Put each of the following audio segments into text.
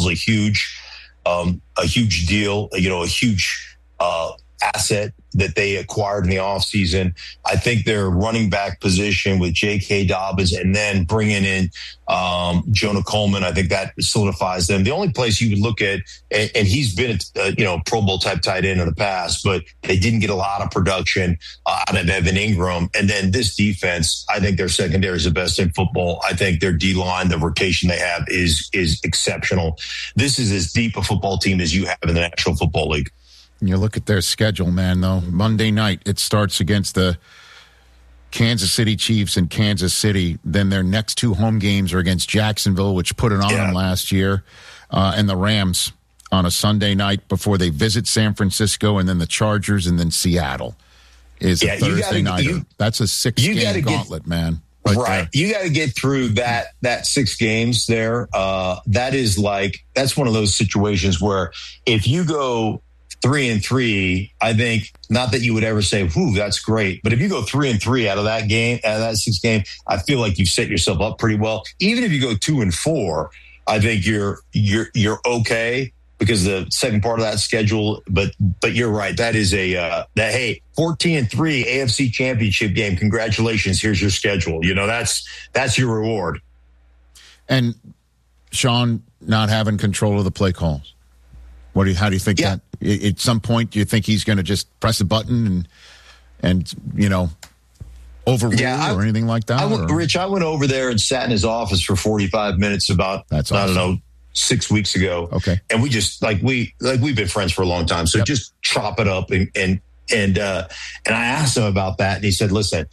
Hall's a huge deal, a huge asset that they acquired in the offseason. I think their running back position with J.K. Dobbins and then bringing in Jonah Coleman, I think that solidifies them. The only place you would look at, and he's been a Pro Bowl type tight end in the past, but they didn't get a lot of production out of Evan Ingram. And then this defense, I think their secondary is the best in football. I think their D-line, the rotation they have is exceptional. This is as deep a football team as you have in the National Football League. You look at their schedule, man, though. Monday night, it starts against the Kansas City Chiefs in Kansas City. Then their next two home games are against Jacksonville, which put it on them last year, and the Rams on a Sunday night before they visit San Francisco, and then the Chargers, and then Seattle is a Thursday night. That's a 6-game gauntlet, man. Right. You got to get through that 6 games there. That's one of those situations where if you go 3-3, I think, not that you would ever say, "Whew, that's great," but if you go 3-3 out of that 6 game, I feel like you've set yourself up pretty well. Even if you go 2-4, I think you're okay because the second part of that schedule. But you're right. That is 14-3 AFC Championship game. Congratulations. Here's your schedule. That's your reward. And Sean not having control of the play calls. How do you think that at some point, do you think he's going to just press a button and overrule or anything like that? Rich, I went over there and sat in his office for 45 minutes about, awesome. I don't know, 6 weeks ago. Okay. And we just we've been friends for a long time. So just chop it up. And I asked him about that. And he said, listen,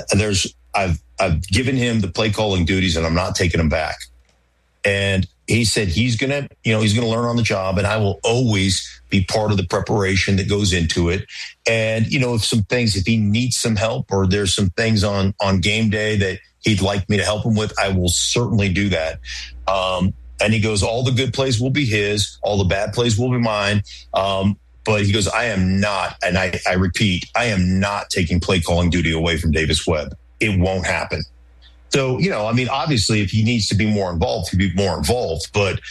I've given him the play calling duties and I'm not taking him back. And he said he's going to learn on the job, and I will always be part of the preparation that goes into it. And, if he needs some help or there's some things on game day that he'd like me to help him with, I will certainly do that. And he goes, all the good plays will be his, all the bad plays will be mine. But he goes, I am not, and I repeat, I am not taking play calling duty away from Davis Webb. It won't happen. So, obviously, if he needs to be more involved, he'll be more involved. But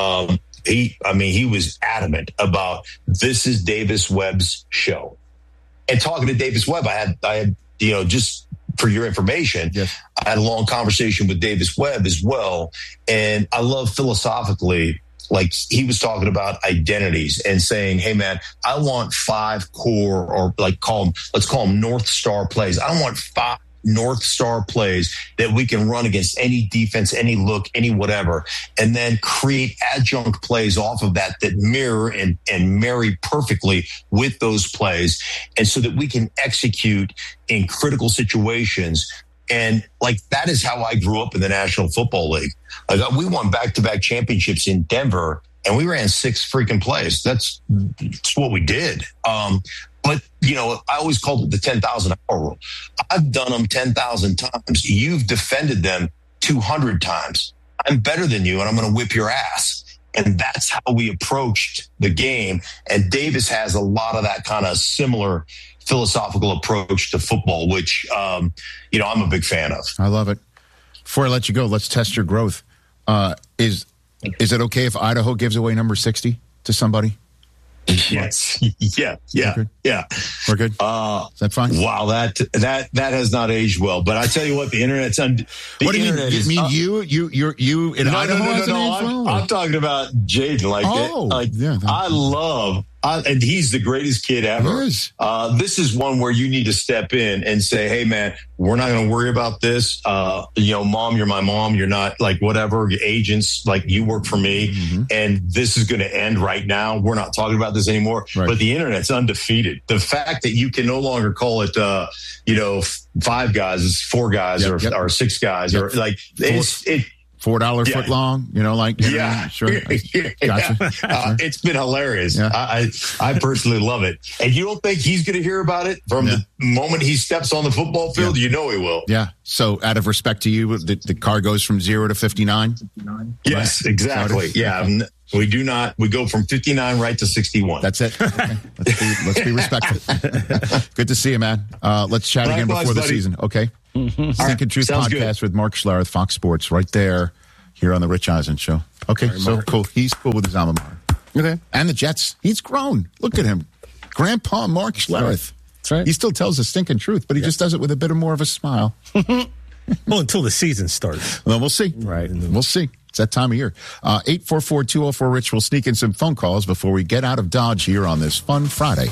he was adamant about this is Davis Webb's show. And talking to Davis Webb, I had just for your information, I had a long conversation with Davis Webb as well. And I love philosophically, he was talking about identities and saying, hey, man, I want 5 core or let's call them North Star plays. I want 5 North Star plays that we can run against any defense, any look, any whatever, and then create adjunct plays off of that mirror and marry perfectly with those plays. And so that we can execute in critical situations. And that is how I grew up in the National Football League. We won back-to-back championships in Denver and we ran 6 freaking plays. That's what we did. But, I always called it the 10,000 hour rule. I've done them 10,000 times. You've defended them 200 times. I'm better than you, and I'm going to whip your ass. And that's how we approached the game. And Davis has a lot of that kind of similar philosophical approach to football, which, I'm a big fan of. I love it. Before I let you go, let's test your growth. Is it okay if Idaho gives away number 60 to somebody? Yes. Yeah. We're good. Is that fine? Wow, that has not aged well. But I tell you what, the internet's what do you mean? You mean you in Idaho? No. I'm talking about Jaden. I love. And he's the greatest kid ever. This is one where you need to step in and say, hey, man, we're not going to worry about this. Mom, you're my mom. You're not whatever. Your agents, you work for me. Mm-hmm. And this is going to end right now. We're not talking about this anymore. Right. But the internet's undefeated. The fact that you can no longer call it, 5 guys, it's 4 guys or 6 guys or $4 foot long, sure. Gotcha. It's been hilarious. Yeah. I personally love it. And you don't think he's going to hear about it from the moment he steps on the football field? Yeah. You know he will. Yeah. So out of respect to you, the car goes from 0 to 59? Yes, exactly. Yeah. We do not. We go from 59 right to 61. That's it. Okay. Let's be respectful. Good to see you, man. Let's chat again before the season. Okay. Think and Truth podcast with Mark Schlereth, Fox Sports, right there here on the Rich Eisen Show. Okay, so cool. He's cool with his alma mater. Okay. And the Jets. He's grown. Look at him. Grandpa Mark Schlereth. That's right. He still tells the stinking truth, but he just does it with a bit more of a smile. Well, until the season starts. Well, we'll see. Right. We'll see. It's that time of year. 844-204-RICH. We'll sneak in some phone calls before we get out of Dodge here on this fun Friday.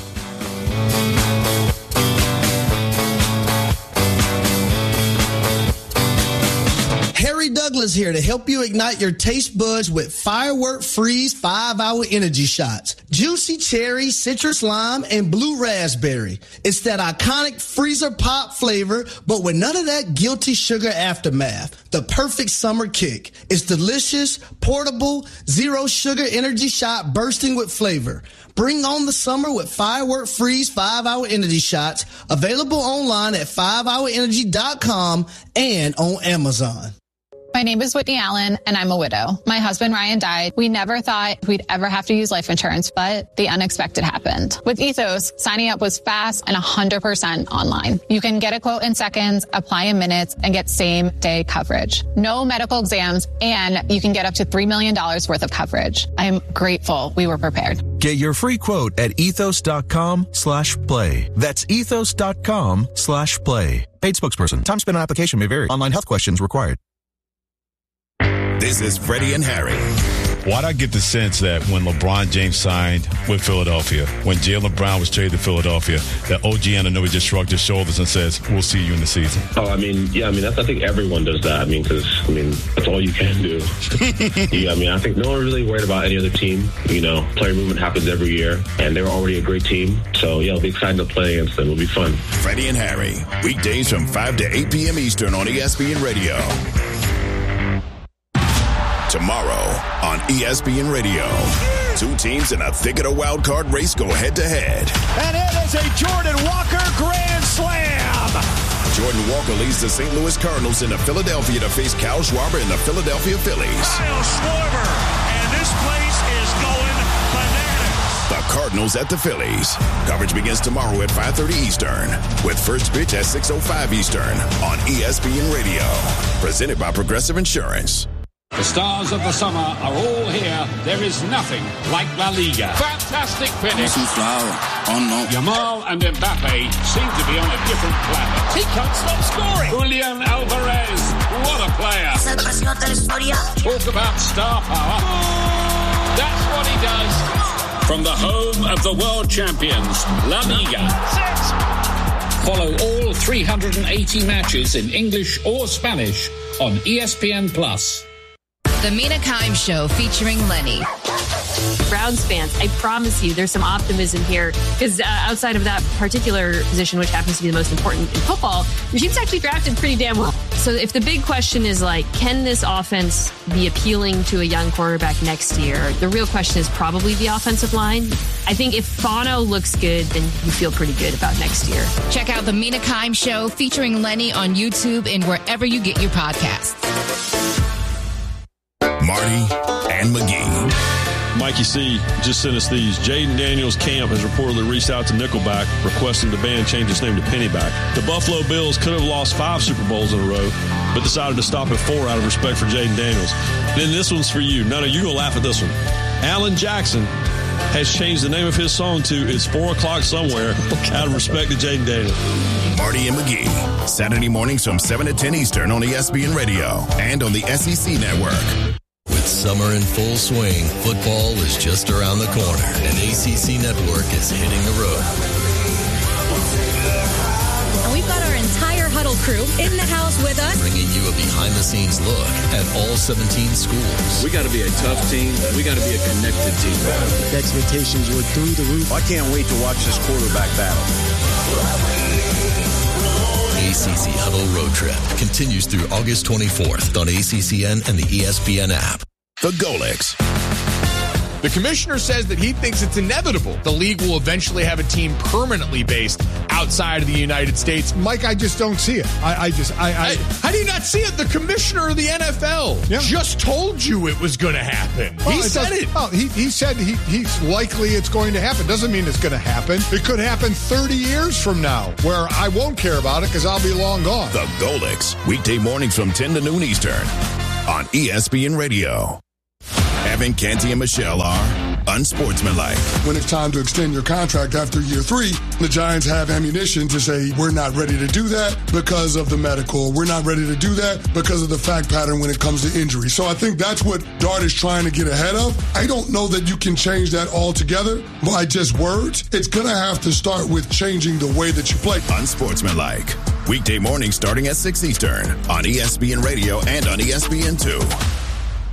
Harry Douglas here to help you ignite your taste buds with Firework Freeze 5-Hour Energy Shots. Juicy cherry, citrus lime, and blue raspberry. It's that iconic freezer pop flavor, but with none of that guilty sugar aftermath. The perfect summer kick. It's delicious, portable, zero sugar energy shot bursting with flavor. Bring on the summer with Firework Freeze 5-Hour Energy Shots. Available online at 5hourenergy.com and on Amazon. My name is Whitney Allen, and I'm a widow. My husband, Ryan, died. We never thought we'd ever have to use life insurance, but the unexpected happened. With Ethos, signing up was fast and 100% online. You can get a quote in seconds, apply in minutes, and get same-day coverage. No medical exams, and you can get up to $3 million worth of coverage. I'm grateful we were prepared. Get your free quote at ethos.com/play. That's ethos.com/play. Paid spokesperson. Time spent on application may vary. Online health questions required. This is Freddie and Harry. Why'd I get the sense that when LeBron James signed with Philadelphia, when Jaylen Brown was traded to Philadelphia, that OG Anunoby just shrugged his shoulders and says, we'll see you in the season? Oh, I think everyone does that. That's all you can do. I think no one really worried about any other team. Player movement happens every year, and they were already a great team. So, I'll be excited to play against them. It'll be fun. Freddie and Harry, weekdays from 5 to 8 p.m. Eastern on ESPN Radio. Tomorrow on ESPN Radio, two teams in a thick of the wild card race go head-to-head. And it is a Jordan Walker grand slam. Jordan Walker leads the St. Louis Cardinals into Philadelphia to face Kyle Schwarber and the Philadelphia Phillies. Kyle Schwarber, and this place is going bananas. The Cardinals at the Phillies. Coverage begins tomorrow at 5:30 Eastern, with first pitch at 6:05 Eastern on ESPN Radio. Presented by Progressive Insurance. The stars of the summer are all here. There is nothing like La Liga. Fantastic finish. Yamal and Mbappe seem to be on a different planet. He can't stop scoring. Julian Alvarez, what a player. Talk about star power. That's what he does. From the home of the world champions, La Liga. Follow all 380 matches in English or Spanish on ESPN+. The Mina Kimes Show featuring Lenny. Browns fans, I promise you there's some optimism here because outside of that particular position, which happens to be the most important in football, your team's actually drafted pretty damn well. So if the big question is can this offense be appealing to a young quarterback next year? The real question is probably the offensive line. I think if Fano looks good, then you feel pretty good about next year. Check out the Mina Kimes Show featuring Lenny on YouTube and wherever you get your podcasts. Marty and McGee. Mikey C. just sent us these. Jaden Daniels' camp has reportedly reached out to Nickelback, requesting the band change its name to Pennyback. The Buffalo Bills could have lost 5 Super Bowls in a row, but decided to stop at 4 out of respect for Jaden Daniels. Then this one's for you. No, you're going to laugh at this one. Alan Jackson has changed the name of his song to It's 4 O'Clock Somewhere out of respect to Jaden Daniels. Marty and McGee, Saturday mornings from 7 to 10 Eastern on ESPN Radio and on the SEC Network. With summer in full swing, football is just around the corner, and ACC Network is hitting the road. And we've got our entire Huddle crew in the house with us, bringing you a behind-the-scenes look at all 17 schools. We got to be a tough team. We got to be a connected team. The expectations were through the roof. I can't wait to watch this quarterback battle. ACC Huddle Road Trip continues through August 24th on ACCN and the ESPN app. The Golix. The commissioner says that he thinks it's inevitable the league will eventually have a team permanently based outside of the United States. Mike, I just don't see it. How do you not see it? The commissioner of the NFL just told you it was going to happen. Well, he said it. Well, he said he's likely it's going to happen. Doesn't mean it's going to happen. It could happen 30 years from now where I won't care about it because I'll be long gone. The Golix, weekday mornings from 10 to noon Eastern on ESPN Radio. Kevin, Canty, and Michelle are unsportsmanlike. When it's time to extend your contract after year 3, the Giants have ammunition to say, we're not ready to do that because of the medical. We're not ready to do that because of the fact pattern when it comes to injury. So I think that's what Dart is trying to get ahead of. I don't know that you can change that altogether by just words. It's going to have to start with changing the way that you play. Unsportsmanlike. Weekday morning starting at 6 Eastern on ESPN Radio and on ESPN2.